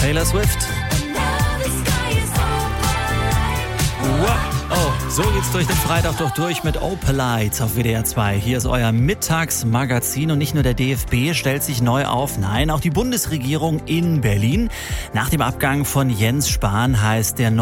Taylor Swift. Oh, so geht's durch den Freitag doch durch mit Opalite auf WDR 2. Hier ist euer Mittagsmagazin und nicht nur der DFB stellt sich neu auf, nein, auch die Bundesregierung in Berlin. Nach dem Abgang von Jens Spahn heißt der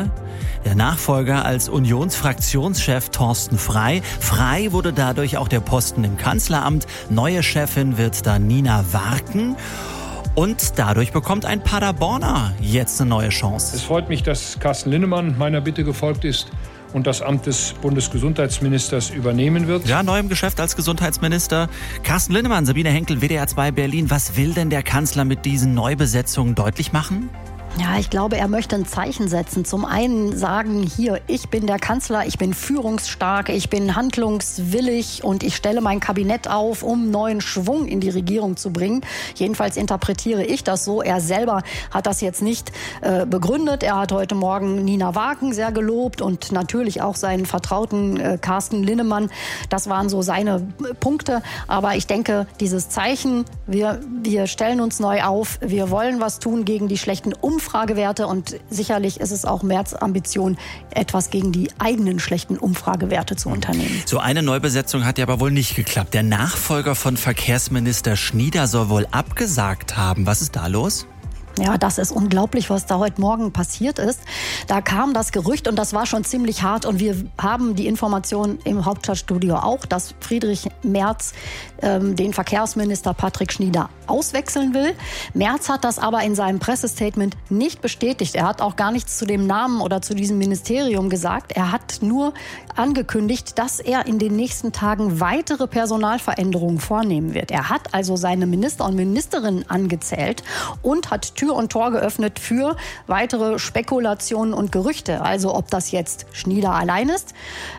Nachfolger als Unionsfraktionschef Thorsten Frey. Frei wurde dadurch auch der Posten im Kanzleramt. Neue Chefin wird dann Nina Warken. Und dadurch bekommt ein Paderborner jetzt eine neue Chance. Es freut mich, dass Carsten Linnemann meiner Bitte gefolgt ist und das Amt des Bundesgesundheitsministers übernehmen wird. Ja, neu im Geschäft als Gesundheitsminister. Carsten Linnemann, Sabine Henkel, WDR 2 Berlin. Was will denn der Kanzler mit diesen Neubesetzungen deutlich machen? Ja, ich glaube, er möchte ein Zeichen setzen. Zum einen sagen, hier, ich bin der Kanzler, ich bin führungsstark, ich bin handlungswillig und ich stelle mein Kabinett auf, um neuen Schwung in die Regierung zu bringen. Jedenfalls interpretiere ich das so. Er selber hat das jetzt nicht begründet. Er hat heute Morgen Nina Warken sehr gelobt und natürlich auch seinen Vertrauten Carsten Linnemann. Das waren so seine Punkte. Aber ich denke, dieses Zeichen, wir stellen uns neu auf, wir wollen was tun gegen die schlechten Umfragewerte und sicherlich ist es auch Merz' Ambition, etwas gegen die eigenen schlechten Umfragewerte zu unternehmen. So eine Neubesetzung hat ja aber wohl nicht geklappt. Der Nachfolger von Verkehrsminister Schnieder soll wohl abgesagt haben. Was ist da los? Ja, das ist unglaublich, was da heute Morgen passiert ist. Da kam das Gerücht und das war schon ziemlich hart und wir haben die Information im Hauptstadtstudio auch, dass Friedrich Merz den Verkehrsminister Patrick Schnieder auswechseln will. Merz hat das aber in seinem Pressestatement nicht bestätigt. Er hat auch gar nichts zu dem Namen oder zu diesem Ministerium gesagt. Er hat nur angekündigt, dass er in den nächsten Tagen weitere Personalveränderungen vornehmen wird. Er hat also seine Minister und Ministerinnen angezählt und hat Tür und Tor geöffnet für weitere Spekulationen und Gerüchte. Also ob das jetzt Schnieder allein ist,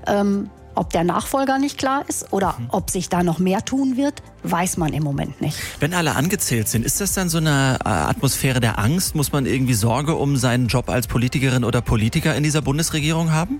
ob der Nachfolger nicht klar ist oder ob sich da noch mehr tun wird, weiß man im Moment nicht. Wenn alle angezählt sind, ist das dann so eine Atmosphäre der Angst? Muss man irgendwie Sorge um seinen Job als Politikerin oder Politiker in dieser Bundesregierung haben?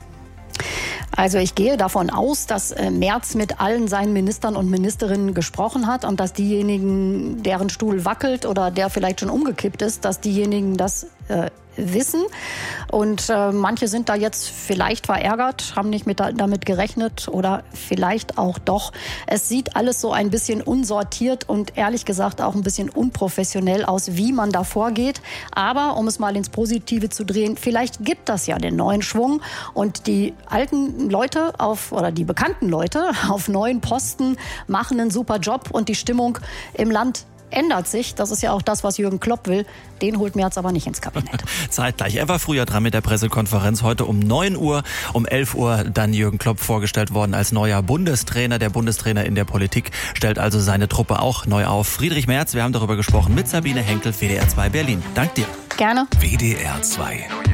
Also ich gehe davon aus, dass Merz mit allen seinen Ministern und Ministerinnen gesprochen hat und dass diejenigen, deren Stuhl wackelt oder der vielleicht schon umgekippt ist, dass diejenigen das wissen. Und manche sind da jetzt vielleicht verärgert, haben nicht damit gerechnet oder vielleicht auch doch. Es sieht alles so ein bisschen unsortiert und ehrlich gesagt auch ein bisschen unprofessionell aus, wie man da vorgeht. Aber um es mal ins Positive zu drehen, vielleicht gibt das ja den neuen Schwung und die alten Leute oder die bekannten Leute auf neuen Posten machen einen super Job und die Stimmung im Land ändert sich. Das ist ja auch das, was Jürgen Klopp will. Den holt Merz aber nicht ins Kabinett. Zeitgleich. Er war früher dran mit der Pressekonferenz. Heute um 9 Uhr, um 11 Uhr dann Jürgen Klopp vorgestellt worden als neuer Bundestrainer. Der Bundestrainer in der Politik stellt also seine Truppe auch neu auf. Friedrich Merz, wir haben darüber gesprochen mit Sabine Henkel, WDR 2 Berlin. Dank dir. Gerne. WDR 2.